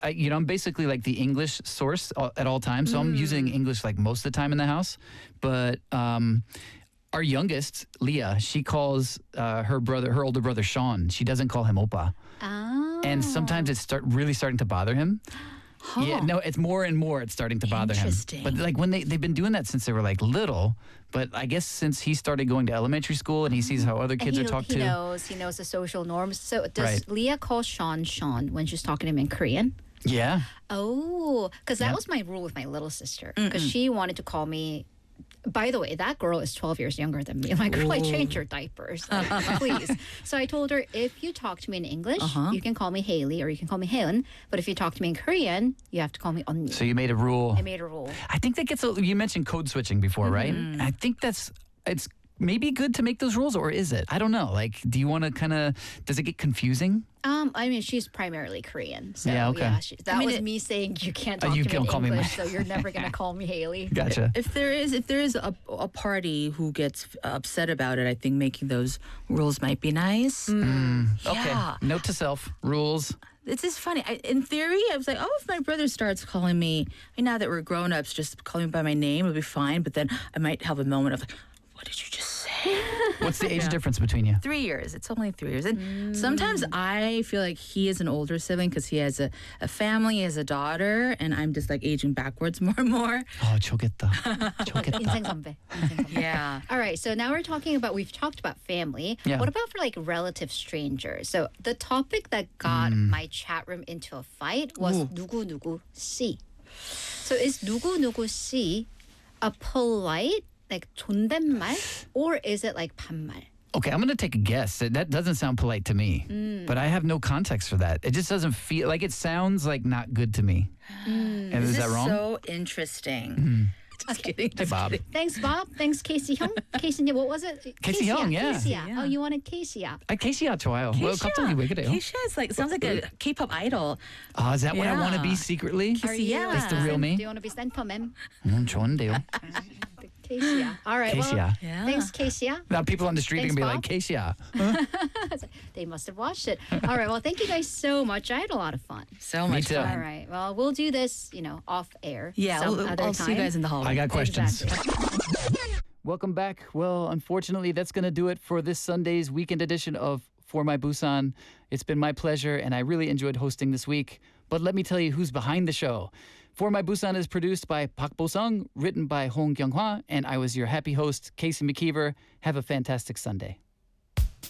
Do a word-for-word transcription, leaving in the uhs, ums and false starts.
I, you know, I'm basically like the English source all, at all times. So I'm using English like most of the time in the house. But um, our youngest, Leah, she calls uh, her brother, her older brother, Sean. She doesn't call him Oppa. Oh. And sometimes it's start really starting to bother him. Huh. Yeah, no, it's more and more it's starting to bother him. Interesting. But like when they, they've been doing that since they were like little. But I guess since he started going to elementary school and he sees how other kids he, are talked he to. knows. He knows the social norms. So does Right. Leah call Sean Sean when she's talking to him in Korean? Yeah. Oh, because that Yeah. was my rule with my little sister. Because she wanted to call me. By the way, that girl is twelve years younger than me. I'm like, girl, I changed your diapers. Like, please. So I told her, if you talk to me in English, Uh-huh. you can call me Haley or you can call me Helen. But if you talk to me in Korean, you have to call me 언니. So you made a rule. I made a rule. I think that gets a, you mentioned code switching before, right? I think that's it's maybe good to make those rules, or is it? I don't know. Like, do you want to kind of? Does it get confusing? Um, I mean, she's primarily Korean. So Yeah, yeah, okay. she, that mean, was it- me saying you can't Oh, talk you to me don't in call me my- English, so you're never going to call me Haley. Gotcha. If there is, if there is a, a party who gets upset about it, I think making those rules might be nice. Okay. Yeah. Note to self: rules. It's just funny. I, in theory, I was like, oh, if my brother starts calling me, I mean, now that we're grown ups, just calling me by my name will be fine. But then I might have a moment of like, what did you just say? What's the age difference between you? Three years. It's only three years. And sometimes I feel like he is an older sibling because he has a, a family, he has a daughter, and I'm just like aging backwards more and more. Oh, 좋겠다. 좋겠다. 인생 선배. 인생 선배. Yeah. All right, so now we're talking about, we've talked about family. Yeah. What about for like relative strangers? So the topic that got my chat room into a fight was 누구 누구 씨. So is 누구 누구 씨 a polite like 존댓말 or is it like 반말? Okay, I'm going to take a guess. That that doesn't sound polite to me, but I have no context for that. It just doesn't feel like it sounds like not good to me. And is This that is wrong? so interesting. Just kidding. Hey, Just Bob. kidding. Thanks, Bob. Thanks, Casey Hyung. Casey, what was it? Casey Hyung, yeah. Casey, Yeah. Oh, you wanted Casey. 아, 케이씨야 좋아요. 뭐 갑자기 왜 그래요? Keisha is like sounds like a K-pop idol. Oh, is that what I want to be Yeah. secretly? Are you, Yeah. That's the real me? Do you want to be center mem? 음, 좋은데요. Casey. All right. Well, 케이씨야. Yeah. thanks, Casey. Now people on the street are Thanks, going to be Bob. like, 케이씨야. They must have watched it. All right. Well, thank you guys so much. I had a lot of fun. So Me much too. All fun. right. Well, we'll do this, you know, off air. Yeah, some we'll, other I'll time. see you guys in the hallway. I got questions. Exactly. Welcome back. Well, unfortunately, that's going to do it for this Sunday's weekend edition of For My Busan. It's been my pleasure, and I really enjoyed hosting this week. But let me tell you who's behind the show. For My Busan is produced by Park Bo-sung, written by Hong Kyung-hwa, and I was your happy host, Casey McKeever. Have a fantastic Sunday.